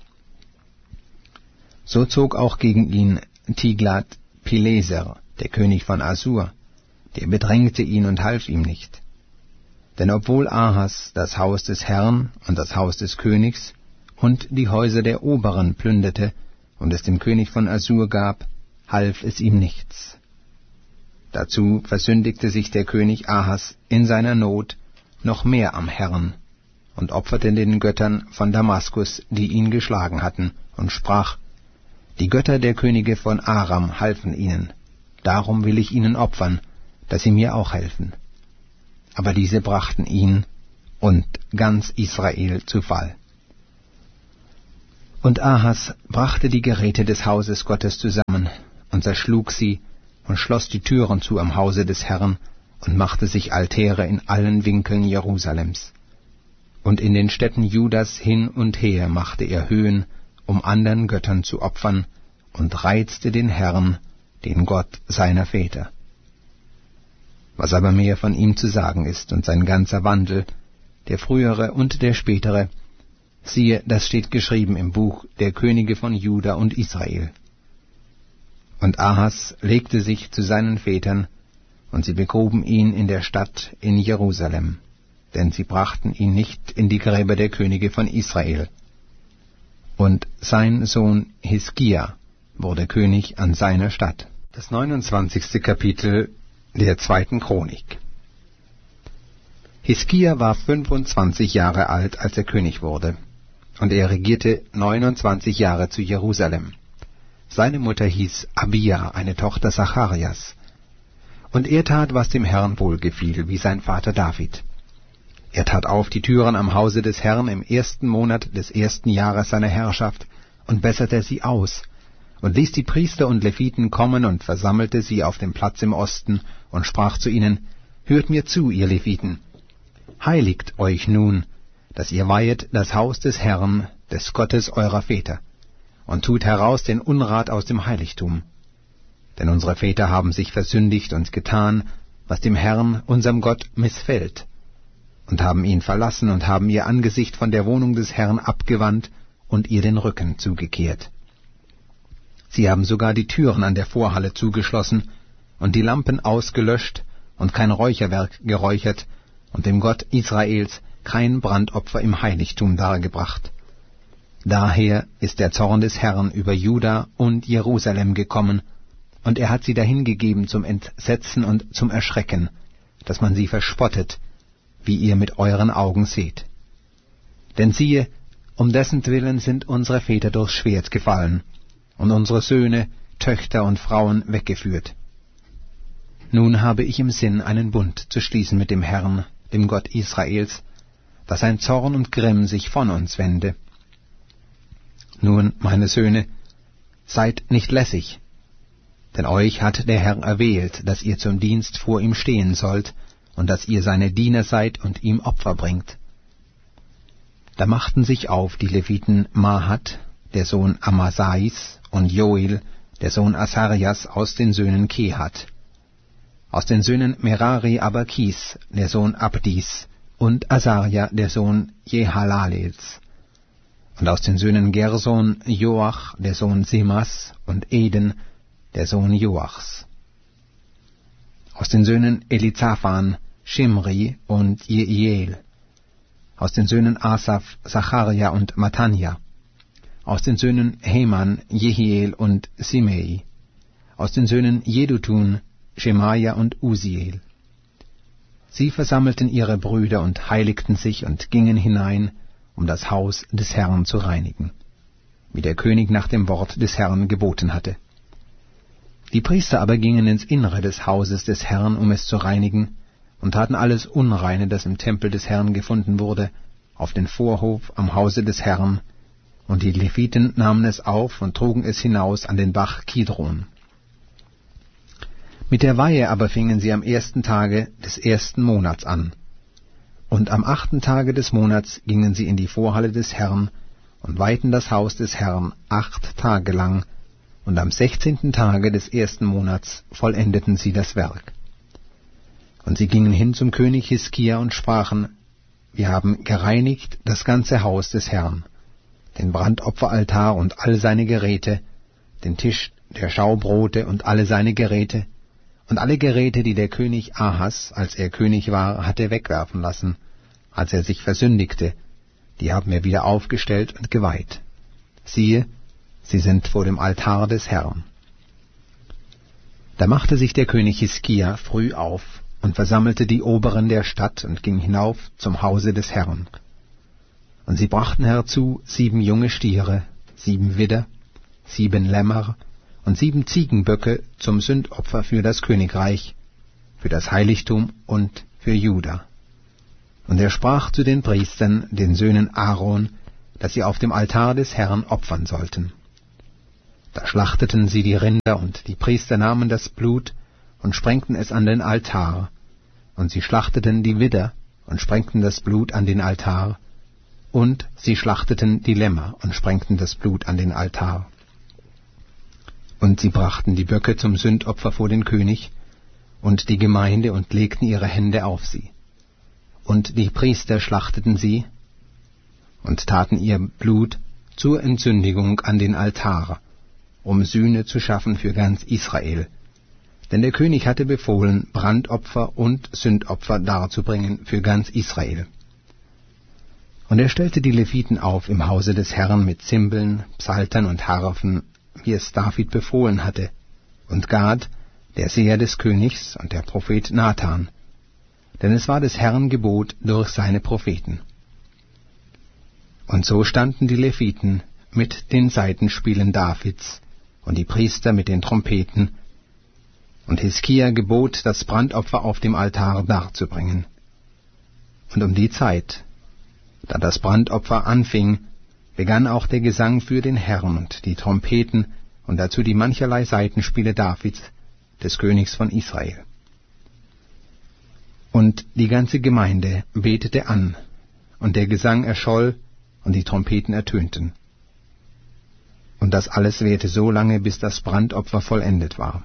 So zog auch gegen ihn Tiglat-Pileser, der König von Assur, der bedrängte ihn und half ihm nicht. Denn obwohl Ahas das Haus des Herrn und das Haus des Königs und die Häuser der Oberen plünderte und es dem König von Assur gab, half es ihm nichts. Dazu versündigte sich der König Ahas in seiner Not noch mehr am Herrn und opferte den Göttern von Damaskus, die ihn geschlagen hatten, und sprach: Die Götter der Könige von Aram halfen ihnen, darum will ich ihnen opfern, dass sie mir auch helfen. Aber diese brachten ihn und ganz Israel zu Fall. Und Ahas brachte die Geräte des Hauses Gottes zusammen und zerschlug sie und schloss die Türen zu am Hause des Herrn und machte sich Altäre in allen Winkeln Jerusalems. Und in den Städten Judas hin und her machte er Höhen, um anderen Göttern zu opfern, und reizte den Herrn, den Gott seiner Väter. Was aber mehr von ihm zu sagen ist und sein ganzer Wandel, der frühere und der spätere, siehe, das steht geschrieben im Buch der Könige von Juda und Israel. Und Ahas legte sich zu seinen Vätern, und sie begruben ihn in der Stadt in Jerusalem, denn sie brachten ihn nicht in die Gräber der Könige von Israel. Und sein Sohn Hiskia wurde König an seiner Stadt. Das neunundzwanzigste Kapitel der zweiten Chronik. Hiskia war fünfundzwanzig Jahre alt, als er König wurde, und er regierte neunundzwanzig Jahre zu Jerusalem. Seine Mutter hieß Abia, eine Tochter Zacharias. Und er tat, was dem Herrn wohlgefiel, wie sein Vater David. Er tat auf die Türen am Hause des Herrn im ersten Monat des ersten Jahres seiner Herrschaft und besserte sie aus, und ließ die Priester und Leviten kommen und versammelte sie auf dem Platz im Osten und sprach zu ihnen: Hört mir zu, ihr Leviten, heiligt euch nun, dass ihr weihet das Haus des Herrn, des Gottes eurer Väter, und tut heraus den Unrat aus dem Heiligtum. Denn unsere Väter haben sich versündigt und getan, was dem Herrn, unserem Gott, missfällt, und haben ihn verlassen und haben ihr Angesicht von der Wohnung des Herrn abgewandt und ihr den Rücken zugekehrt. Sie haben sogar die Türen an der Vorhalle zugeschlossen und die Lampen ausgelöscht und kein Räucherwerk geräuchert und dem Gott Israels kein Brandopfer im Heiligtum dargebracht. Daher ist der Zorn des Herrn über Juda und Jerusalem gekommen, und er hat sie dahingegeben zum Entsetzen und zum Erschrecken, dass man sie verspottet, wie ihr mit euren Augen seht. Denn siehe, um dessen Willen sind unsere Väter durchs Schwert gefallen, und unsere Söhne, Töchter und Frauen weggeführt. Nun habe ich im Sinn, einen Bund zu schließen mit dem Herrn, dem Gott Israels, dass sein Zorn und Grimm sich von uns wende. Nun, meine Söhne, seid nicht lässig, denn euch hat der Herr erwählt, dass ihr zum Dienst vor ihm stehen sollt, und dass ihr seine Diener seid und ihm Opfer bringt. Da machten sich auf die Leviten Mahat, der Sohn Amasais, und Joel, der Sohn Asarias, aus den Söhnen Kehat. Aus den Söhnen Merari aber Kis, der Sohn Abdis, und Asaria, der Sohn Jehalalels. Und aus den Söhnen Gerson Joach, der Sohn Simas, und Eden, der Sohn Joachs. Aus den Söhnen Elizaphan, Shimri und Jeiel. Aus den Söhnen Asaph, Zacharia und Matanja. Aus den Söhnen Heman, Jehiel und Simei. Aus den Söhnen Jedutun, Schemaja und Uziel. Sie versammelten ihre Brüder und heiligten sich und gingen hinein, um das Haus des Herrn zu reinigen, wie der König nach dem Wort des Herrn geboten hatte. Die Priester aber gingen ins Innere des Hauses des Herrn, um es zu reinigen, und taten alles Unreine, das im Tempel des Herrn gefunden wurde, auf den Vorhof am Hause des Herrn, und die Leviten nahmen es auf und trugen es hinaus an den Bach Kidron. Mit der Weihe aber fingen sie am ersten Tage des ersten Monats an. Und am achten Tage des Monats gingen sie in die Vorhalle des Herrn und weihten das Haus des Herrn acht Tage lang, und am sechzehnten Tage des ersten Monats vollendeten sie das Werk. Und sie gingen hin zum König Hiskia und sprachen: Wir haben gereinigt das ganze Haus des Herrn, den Brandopferaltar und all seine Geräte, den Tisch der Schaubrote und alle seine Geräte, und alle Geräte, die der König Ahas, als er König war, hatte wegwerfen lassen, als er sich versündigte, die haben wir wieder aufgestellt und geweiht. Siehe, sie sind vor dem Altar des Herrn. Da machte sich der König Hiskia früh auf und versammelte die Oberen der Stadt und ging hinauf zum Hause des Herrn. Und sie brachten herzu sieben junge Stiere, sieben Widder, sieben Lämmer und sieben Ziegenböcke zum Sündopfer für das Königreich, für das Heiligtum und für Juda. Und er sprach zu den Priestern, den Söhnen Aaron, dass sie auf dem Altar des Herrn opfern sollten. Da schlachteten sie die Rinder, und die Priester nahmen das Blut und sprengten es an den Altar. Und sie schlachteten die Widder und sprengten das Blut an den Altar. Und sie schlachteten die Lämmer und sprengten das Blut an den Altar. Und sie brachten die Böcke zum Sündopfer vor den König und die Gemeinde und legten ihre Hände auf sie. Und die Priester schlachteten sie und taten ihr Blut zur Entsündigung an den Altar, um Sühne zu schaffen für ganz Israel. Denn der König hatte befohlen, Brandopfer und Sündopfer darzubringen für ganz Israel. Und er stellte die Leviten auf im Hause des Herrn mit Zimbeln, Psaltern und Harfen, wie es David befohlen hatte, und Gad, der Seher des Königs, und der Prophet Nathan, denn es war des Herrn Gebot durch seine Propheten. Und so standen die Leviten mit den Saitenspielen Davids und die Priester mit den Trompeten, und Hiskia gebot, das Brandopfer auf dem Altar darzubringen. Und um die Zeit, da das Brandopfer anfing, begann auch der Gesang für den Herrn und die Trompeten und dazu die mancherlei Saitenspiele Davids, des Königs von Israel. Und die ganze Gemeinde betete an, und der Gesang erscholl, und die Trompeten ertönten. Und das alles währte so lange, bis das Brandopfer vollendet war.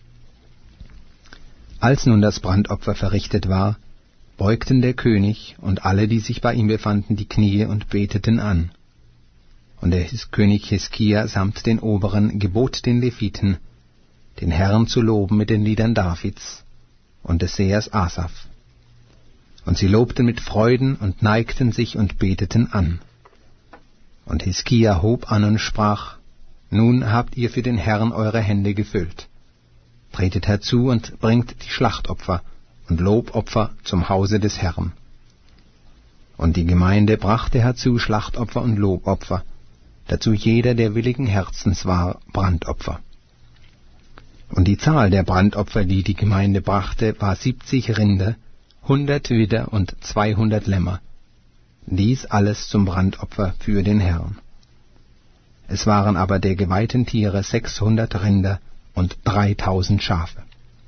Als nun das Brandopfer verrichtet war, beugten der König und alle, die sich bei ihm befanden, die Knie und beteten an. Und der König Hiskia samt den Oberen gebot den Leviten, den Herrn zu loben mit den Liedern Davids und des Sehers Asaph. Und sie lobten mit Freuden und neigten sich und beteten an. Und Hiskia hob an und sprach, Nun habt ihr für den Herrn eure Hände gefüllt. Tretet herzu und bringt die Schlachtopfer und Lobopfer zum Hause des Herrn. Und die Gemeinde brachte herzu Schlachtopfer und Lobopfer, dazu jeder, der willigen Herzens war, Brandopfer. Und die Zahl der Brandopfer, die die Gemeinde brachte, war siebzig Rinder, hundert Widder und zweihundert Lämmer, dies alles zum Brandopfer für den Herrn. Es waren aber der geweihten Tiere sechshundert Rinder und dreitausend Schafe.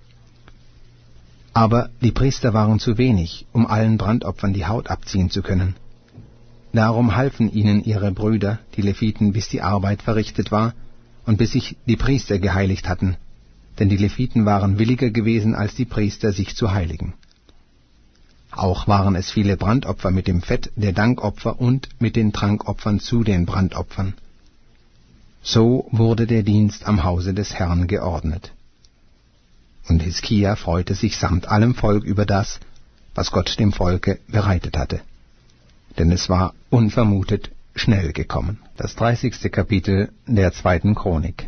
Aber die Priester waren zu wenig, um allen Brandopfern die Haut abziehen zu können. Darum halfen ihnen ihre Brüder, die Leviten, bis die Arbeit verrichtet war und bis sich die Priester geheiligt hatten, denn die Leviten waren williger gewesen als die Priester, sich zu heiligen. Auch waren es viele Brandopfer mit dem Fett der Dankopfer und mit den Trankopfern zu den Brandopfern. So wurde der Dienst am Hause des Herrn geordnet. Und Hiskia freute sich samt allem Volk über das, was Gott dem Volke bereitet hatte. Denn es war unvermutet schnell gekommen. Das dreißigste Kapitel der zweiten Chronik.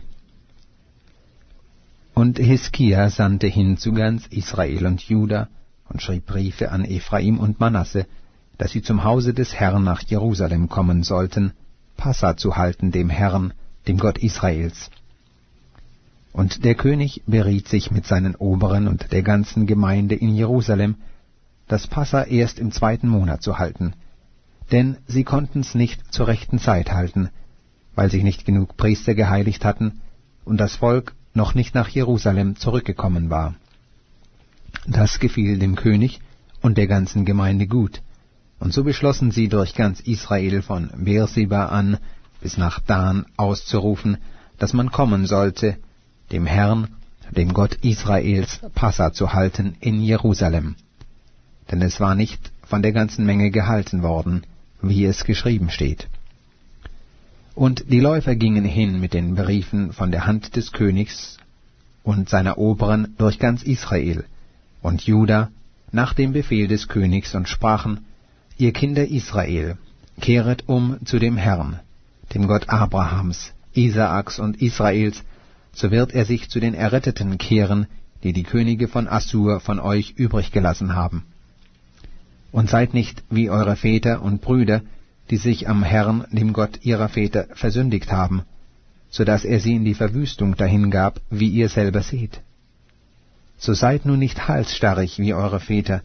Und Hiskia sandte hin zu ganz Israel und Juda und schrieb Briefe an Ephraim und Manasse, dass sie zum Hause des Herrn nach Jerusalem kommen sollten, Passa zu halten dem Herrn, dem Gott Israels. Und der König beriet sich mit seinen Oberen und der ganzen Gemeinde in Jerusalem, das Passa erst im zweiten Monat zu halten, denn sie konnten's nicht zur rechten Zeit halten, weil sich nicht genug Priester geheiligt hatten und das Volk noch nicht nach Jerusalem zurückgekommen war. Das gefiel dem König und der ganzen Gemeinde gut, und so beschlossen sie durch ganz Israel von Beerseba an bis nach Dan auszurufen, dass man kommen sollte, dem Herrn, dem Gott Israels, Passa zu halten in Jerusalem. Denn es war nicht von der ganzen Menge gehalten worden, wie es geschrieben steht. Und die Läufer gingen hin mit den Briefen von der Hand des Königs und seiner Oberen durch ganz Israel und Juda nach dem Befehl des Königs und sprachen, ihr Kinder Israel, kehret um zu dem Herrn, dem Gott Abrahams, Isaaks und Israels, so wird er sich zu den Erretteten kehren, die die Könige von Assur von euch übrig gelassen haben. Und seid nicht wie eure Väter und Brüder, die sich am Herrn, dem Gott ihrer Väter, versündigt haben, so dass er sie in die Verwüstung dahingab, wie ihr selber seht. So seid nun nicht halsstarrig wie eure Väter,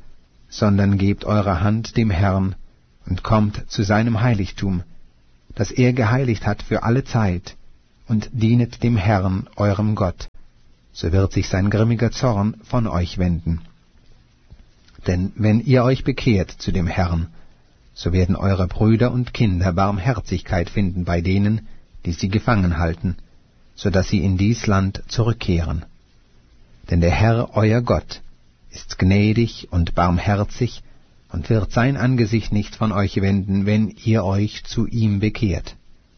sondern gebt eure Hand dem Herrn und kommt zu seinem Heiligtum, das er geheiligt hat für alle Zeit, und dienet dem Herrn, eurem Gott, so wird sich sein grimmiger Zorn von euch wenden. Denn wenn ihr euch bekehrt zu dem Herrn, so werden eure Brüder und Kinder Barmherzigkeit finden bei denen, die sie gefangen halten, so dass sie in dies Land zurückkehren. Denn der Herr, euer Gott, ist gnädig und barmherzig und wird sein Angesicht nicht von euch wenden, wenn ihr euch zu ihm bekehrt.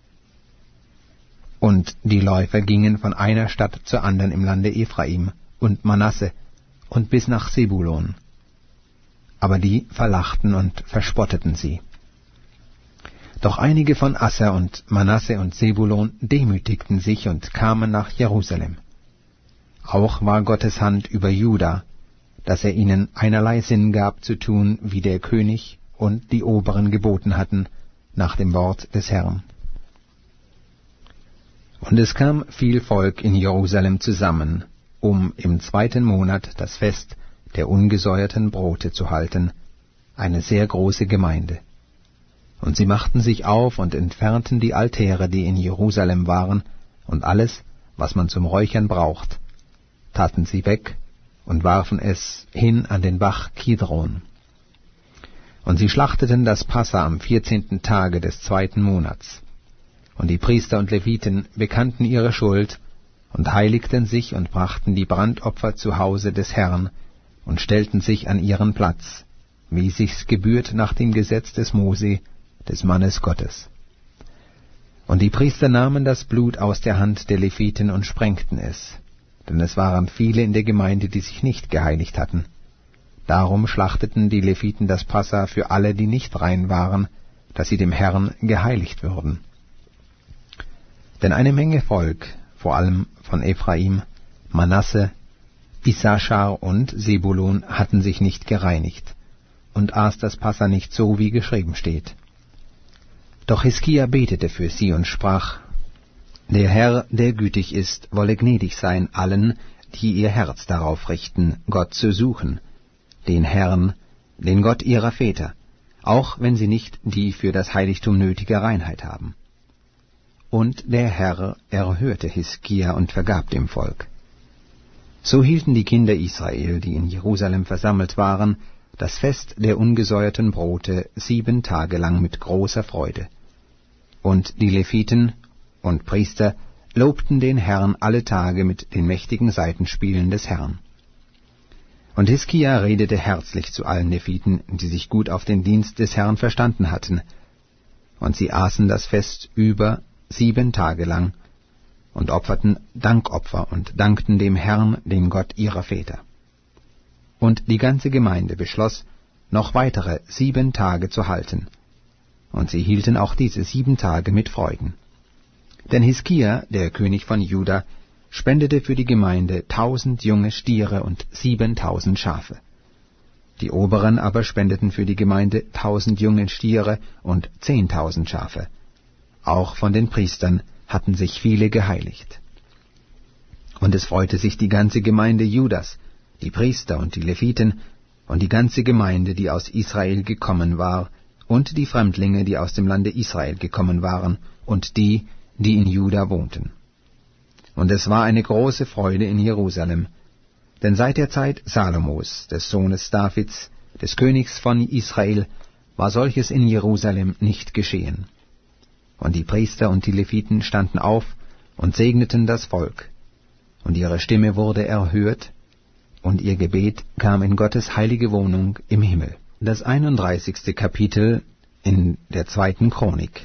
Und die Läufer gingen von einer Stadt zur anderen im Lande Ephraim und Manasse und bis nach Sebulon. Aber die verlachten und verspotteten sie. Doch einige von Asser und Manasse und Sebulon demütigten sich und kamen nach Jerusalem. Auch war Gottes Hand über Juda, dass er ihnen einerlei Sinn gab zu tun, wie der König und die Oberen geboten hatten, nach dem Wort des Herrn. Und es kam viel Volk in Jerusalem zusammen, um im zweiten Monat das Fest der ungesäuerten Brote zu halten, eine sehr große Gemeinde. Und sie machten sich auf und entfernten die Altäre, die in Jerusalem waren, und alles, was man zum Räuchern braucht, taten sie weg und warfen es hin an den Bach Kidron. Und sie schlachteten das Passa am vierzehnten Tage des zweiten Monats. Und die Priester und Leviten bekannten ihre Schuld und heiligten sich und brachten die Brandopfer zu Hause des Herrn und stellten sich an ihren Platz, wie sich's gebührt nach dem Gesetz des Mose, des Mannes Gottes. Und die Priester nahmen das Blut aus der Hand der Leviten und sprengten es, denn es waren viele in der Gemeinde, die sich nicht geheiligt hatten. Darum schlachteten die Leviten das Passa für alle, die nicht rein waren, dass sie dem Herrn geheiligt würden. Denn eine Menge Volk, vor allem von Ephraim, Manasse, Issachar und Sebulon, hatten sich nicht gereinigt und aß das Passa nicht so, wie geschrieben steht. Doch Hiskia betete für sie und sprach: Der Herr, der gütig ist, wolle gnädig sein allen, die ihr Herz darauf richten, Gott zu suchen, den Herrn, den Gott ihrer Väter, auch wenn sie nicht die für das Heiligtum nötige Reinheit haben. Und der Herr erhörte Hiskia und vergab dem Volk. So hielten die Kinder Israel, die in Jerusalem versammelt waren, das Fest der ungesäuerten Brote sieben Tage lang mit großer Freude. Und die Leviten und Priester lobten den Herrn alle Tage mit den mächtigen Saitenspielen des Herrn. Und Hiskia redete herzlich zu allen Leviten, die sich gut auf den Dienst des Herrn verstanden hatten. Und sie aßen das Fest über sieben Tage lang und opferten Dankopfer und dankten dem Herrn, dem Gott ihrer Väter. Und die ganze Gemeinde beschloss, noch weitere sieben Tage zu halten. Und sie hielten auch diese sieben Tage mit Freuden. Denn Hiskia, der König von Juda, spendete für die Gemeinde tausend junge Stiere und siebentausend Schafe. Die Oberen aber spendeten für die Gemeinde tausend junge Stiere und zehntausend Schafe. Auch von den Priestern hatten sich viele geheiligt. Und es freute sich die ganze Gemeinde Judas, die Priester und die Leviten und die ganze Gemeinde, die aus Israel gekommen war, und die Fremdlinge, die aus dem Lande Israel gekommen waren, und die, die in Juda wohnten. Und es war eine große Freude in Jerusalem, denn seit der Zeit Salomos, des Sohnes Davids, des Königs von Israel, war solches in Jerusalem nicht geschehen. Und die Priester und die Leviten standen auf und segneten das Volk, und ihre Stimme wurde erhört, und ihr Gebet kam in Gottes heilige Wohnung im Himmel. Das einunddreißigste Kapitel in der zweiten Chronik.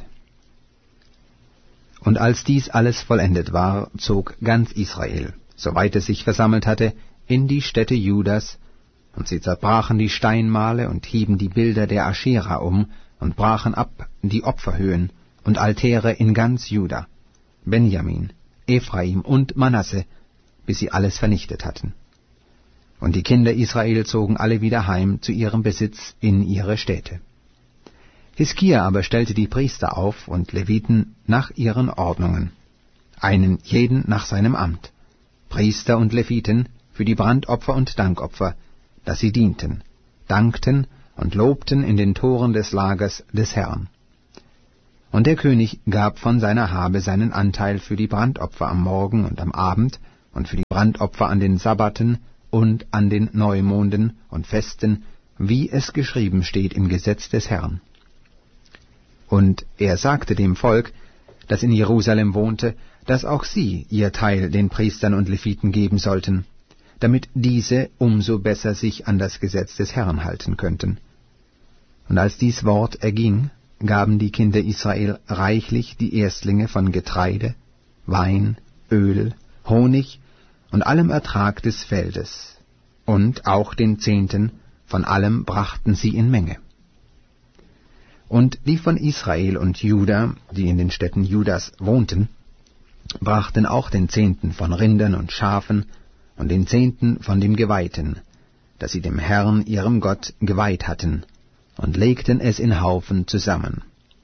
Und als dies alles vollendet war, zog ganz Israel, soweit es sich versammelt hatte, in die Städte Judas, und sie zerbrachen die Steinmale und hieben die Bilder der Aschera um und brachen ab die Opferhöhen und Altäre in ganz Juda, Benjamin, Ephraim und Manasse, bis sie alles vernichtet hatten. Und die Kinder Israel zogen alle wieder heim zu ihrem Besitz in ihre Städte. Hiskia aber stellte die Priester auf und Leviten nach ihren Ordnungen, einen jeden nach seinem Amt, Priester und Leviten für die Brandopfer und Dankopfer, dass sie dienten, dankten und lobten in den Toren des Lagers des Herrn. Und der König gab von seiner Habe seinen Anteil für die Brandopfer am Morgen und am Abend und für die Brandopfer an den Sabbaten und an den Neumonden und Festen, wie es geschrieben steht im Gesetz des Herrn. Und er sagte dem Volk, das in Jerusalem wohnte, dass auch sie ihr Teil den Priestern und Leviten geben sollten, damit diese umso besser sich an das Gesetz des Herrn halten könnten. Und als dies Wort erging, gaben die Kinder Israel reichlich die Erstlinge von Getreide, Wein, Öl, Honig und allem Ertrag des Feldes, und auch den Zehnten von allem brachten sie in Menge. Und die von Israel und Juda, die in den Städten Judas wohnten, brachten auch den Zehnten von Rindern und Schafen und den Zehnten von dem Geweihten, das sie dem Herrn ihrem Gott geweiht hatten, und legten es in Haufen zusammen.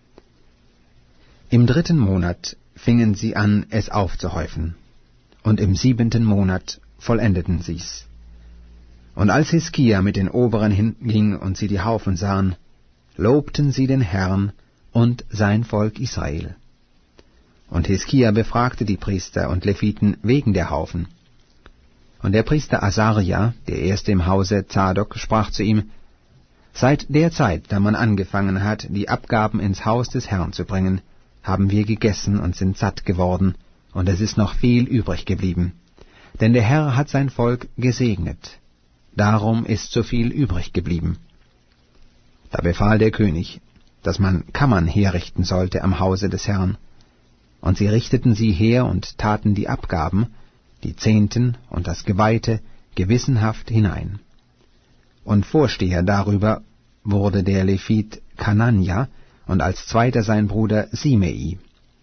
Im dritten Monat fingen sie an, es aufzuhäufen, und im siebenten Monat vollendeten sie's. Und als Hiskia mit den Oberen hinging und sie die Haufen sahen, lobten sie den Herrn und sein Volk Israel. Und Hiskia befragte die Priester und Leviten wegen der Haufen. Und der Priester Asaria, der erste im Hause Zadok, sprach zu ihm: Seit der Zeit, da man angefangen hat, die Abgaben ins Haus des Herrn zu bringen, haben wir gegessen und sind satt geworden, und es ist noch viel übrig geblieben. Denn der Herr hat sein Volk gesegnet. Darum ist so viel übrig geblieben. Da befahl der König, dass man Kammern herrichten sollte am Hause des Herrn. Und sie richteten sie her und taten die Abgaben, die Zehnten und das Geweihte, gewissenhaft hinein. Und Vorsteher darüber wurde der Levit Kananja und als zweiter sein Bruder Simei.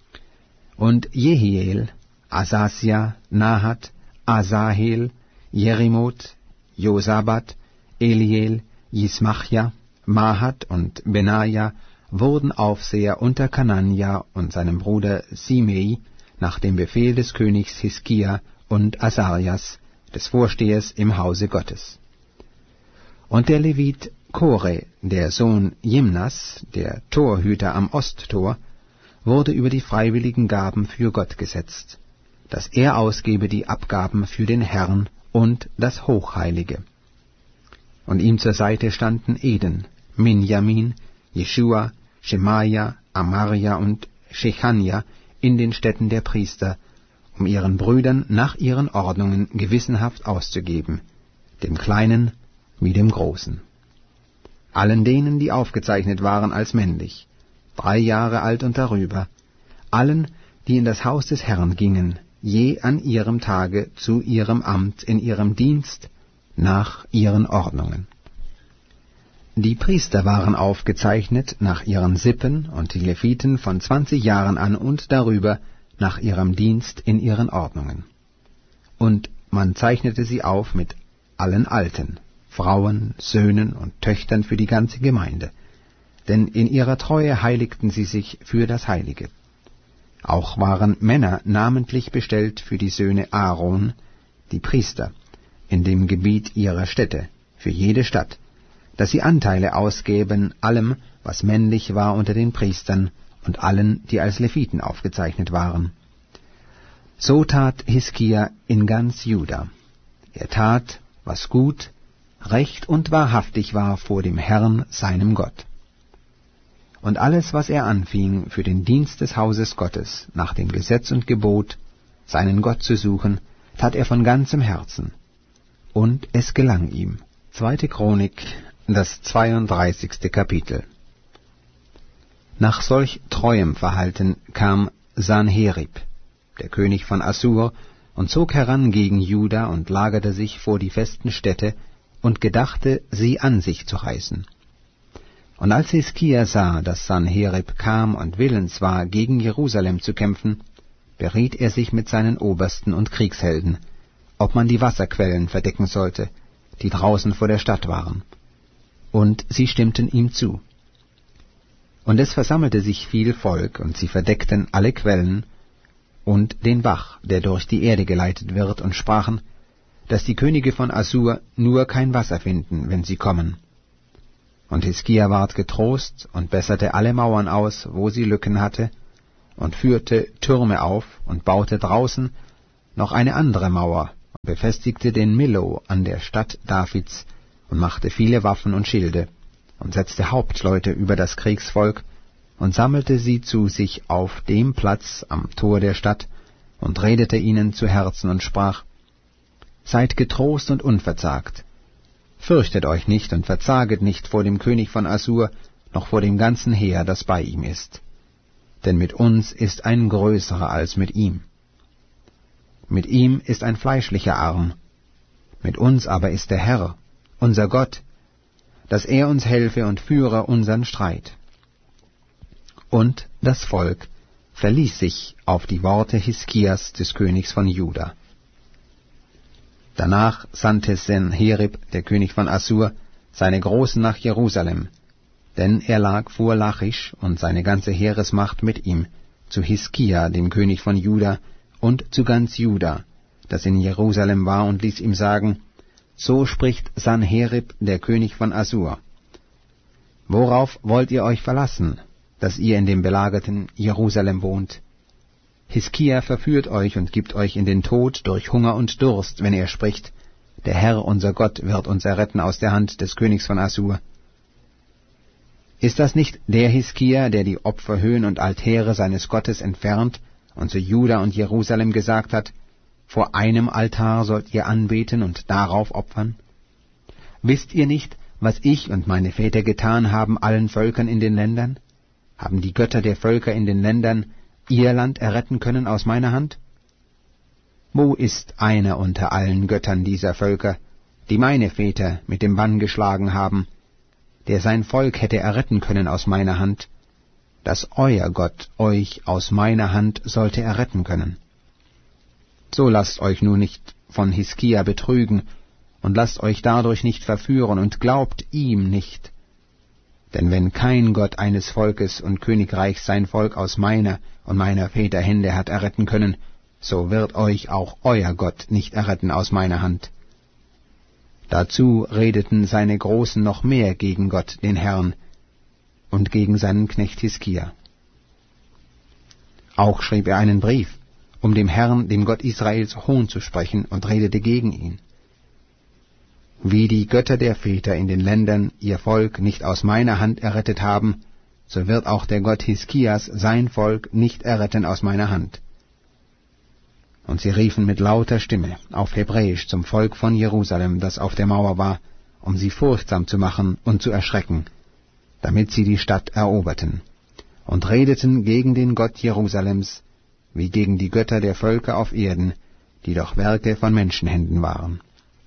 Und Jehiel, Asasia, Nahat, Asahel, Jerimoth, Josabat, Eliel, Jismachja, Mahat und Benaja wurden Aufseher unter Kananja und seinem Bruder Simei nach dem Befehl des Königs Hiskia und Asarias, des Vorstehers im Hause Gottes. Und der Levit Kore, der Sohn Jimnas, der Torhüter am Osttor, wurde über die freiwilligen Gaben für Gott gesetzt, dass er ausgebe die Abgaben für den Herrn und das Hochheilige. Und ihm zur Seite standen Eden, Minjamin, Jeschua, Schemaja, Amaria und Shechania in den Städten der Priester, um ihren Brüdern nach ihren Ordnungen gewissenhaft auszugeben, dem Kleinen wie dem Großen. Allen denen, die aufgezeichnet waren als männlich, drei Jahre alt und darüber, allen, die in das Haus des Herrn gingen, je an ihrem Tage zu ihrem Amt in ihrem Dienst, nach ihren Ordnungen. Die Priester waren aufgezeichnet nach ihren Sippen und die Leviten von zwanzig Jahren an und darüber nach ihrem Dienst in ihren Ordnungen. Und man zeichnete sie auf mit allen Alten, Frauen, Söhnen und Töchtern für die ganze Gemeinde, denn in ihrer Treue heiligten sie sich für das Heilige. Auch waren Männer namentlich bestellt für die Söhne Aaron, die Priester, in dem Gebiet ihrer Städte, für jede Stadt, dass sie Anteile ausgäben allem, was männlich war unter den Priestern und allen, die als Leviten aufgezeichnet waren. So tat Hiskia in ganz Juda. Er tat, was gut, recht und wahrhaftig war vor dem Herrn, seinem Gott. Und alles, was er anfing, für den Dienst des Hauses Gottes, nach dem Gesetz und Gebot, seinen Gott zu suchen, tat er von ganzem Herzen. Und es gelang ihm. Zweite Chronik, das zweiunddreißigste Kapitel. Nach solch treuem Verhalten kam Sanherib, der König von Assur, und zog heran gegen Juda und lagerte sich vor die festen Städte und gedachte, sie an sich zu reißen. Und als Hiskia sah, dass Sanherib kam und willens war, gegen Jerusalem zu kämpfen, beriet er sich mit seinen Obersten und Kriegshelden, ob man die Wasserquellen verdecken sollte, die draußen vor der Stadt waren. Und sie stimmten ihm zu. Und es versammelte sich viel Volk, und sie verdeckten alle Quellen und den Bach, der durch die Erde geleitet wird, und sprachen, dass die Könige von Assur nur kein Wasser finden, wenn sie kommen, Und Hiskia ward getrost und besserte alle Mauern aus, wo sie Lücken hatte, und führte Türme auf und baute draußen noch eine andere Mauer und befestigte den Millo an der Stadt Davids und machte viele Waffen und Schilde und setzte Hauptleute über das Kriegsvolk und sammelte sie zu sich auf dem Platz am Tor der Stadt und redete ihnen zu Herzen und sprach: Seid getrost und unverzagt. Fürchtet euch nicht und verzaget nicht vor dem König von Assur, noch vor dem ganzen Heer, das bei ihm ist. Denn mit uns ist ein größerer als mit ihm. Mit ihm ist ein fleischlicher Arm, mit uns aber ist der Herr, unser Gott, dass er uns helfe und führe unseren Streit. Und das Volk verließ sich auf die Worte Hiskias des Königs von Juda. Danach sandte Senherib, der König von Assur, seine Großen nach Jerusalem, denn er lag vor Lachisch und seine ganze Heeresmacht mit ihm, zu Hiskia, dem König von Juda, und zu ganz Juda, das in Jerusalem war, und ließ ihm sagen: So spricht Sanherib, der König von Assur: Worauf wollt ihr euch verlassen, dass ihr in dem belagerten Jerusalem wohnt? Hiskia verführt euch und gibt euch in den Tod durch Hunger und Durst, wenn er spricht: Der Herr, unser Gott, wird uns erretten aus der Hand des Königs von Assur. Ist das nicht der Hiskia, der die Opferhöhen und Altäre seines Gottes entfernt und zu Juda und Jerusalem gesagt hat: Vor einem Altar sollt ihr anbeten und darauf opfern? Wisst ihr nicht, was ich und meine Väter getan haben allen Völkern in den Ländern? Haben die Götter der Völker in den Ländern ihr Land erretten können aus meiner Hand? Wo ist einer unter allen Göttern dieser Völker, die meine Väter mit dem Bann geschlagen haben, der sein Volk hätte erretten können aus meiner Hand, dass euer Gott euch aus meiner Hand sollte erretten können? So lasst euch nun nicht von Hiskia betrügen, und lasst euch dadurch nicht verführen, und glaubt ihm nicht. Denn wenn kein Gott eines Volkes und Königreichs sein Volk aus meiner und meiner Väter Hände hat erretten können, so wird euch auch euer Gott nicht erretten aus meiner Hand. Dazu redeten seine Großen noch mehr gegen Gott, den Herrn, und gegen seinen Knecht Hiskia. Auch schrieb er einen Brief, um dem Herrn, dem Gott Israels, Hohn zu sprechen, und redete gegen ihn. Wie die Götter der Väter in den Ländern ihr Volk nicht aus meiner Hand errettet haben, so wird auch der Gott Hiskias sein Volk nicht erretten aus meiner Hand. Und sie riefen mit lauter Stimme auf Hebräisch zum Volk von Jerusalem, das auf der Mauer war, um sie furchtsam zu machen und zu erschrecken, damit sie die Stadt eroberten, und redeten gegen den Gott Jerusalems, wie gegen die Götter der Völker auf Erden, die doch Werke von Menschenhänden waren.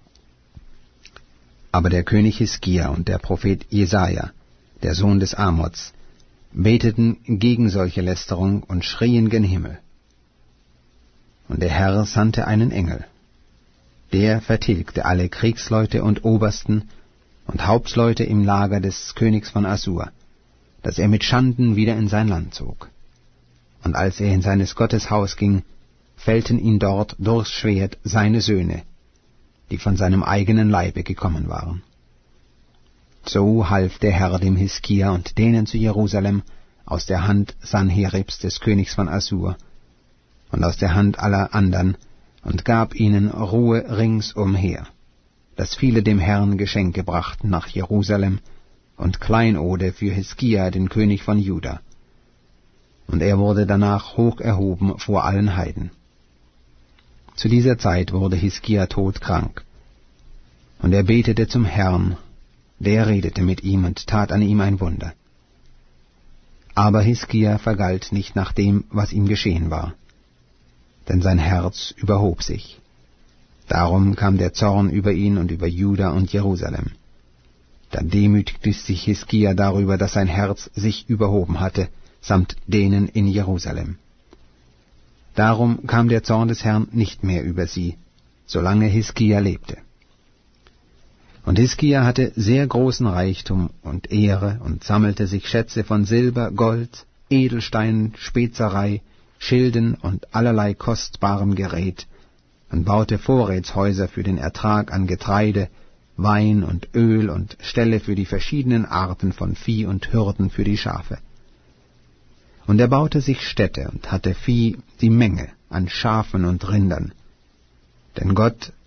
Aber der König Hiskia und der Prophet Jesaja, der Sohn des Amoz, beteten gegen solche Lästerung und schrien gen Himmel. Und der Herr sandte einen Engel. Der vertilgte alle Kriegsleute und Obersten und Hauptleute im Lager des Königs von Assur, dass er mit Schanden wieder in sein Land zog. Und als er in seines Gottes Haus ging, fällten ihn dort durchs Schwert seine Söhne, die von seinem eigenen Leibe gekommen waren. So half der Herr dem Hiskia und denen zu Jerusalem aus der Hand Sanheribs des Königs von Assur und aus der Hand aller andern und gab ihnen Ruhe ringsumher, dass viele dem Herrn Geschenke brachten nach Jerusalem und Kleinode für Hiskia, den König von Juda. Und er wurde danach hoch erhoben vor allen Heiden. Zu dieser Zeit wurde Hiskia todkrank. Und er betete zum Herrn, der redete mit ihm und tat an ihm ein Wunder. Aber Hiskia vergalt nicht nach dem, was ihm geschehen war, denn sein Herz überhob sich. Darum kam der Zorn über ihn und über Juda und Jerusalem. Da demütigte sich Hiskia darüber, dass sein Herz sich überhoben hatte, samt denen in Jerusalem. Darum kam der Zorn des Herrn nicht mehr über sie, solange Hiskia lebte. Und Hiskia hatte sehr großen Reichtum und Ehre und sammelte sich Schätze von Silber, Gold, Edelsteinen, Spezerei, Schilden und allerlei kostbarem Gerät und baute Vorrätshäuser für den Ertrag an Getreide Wein und Öl und Ställe für die verschiedenen Arten von Vieh und Hürden für die Schafe. Und er baute sich Städte und hatte Vieh die Menge an Schafen und Rindern. Denn Gott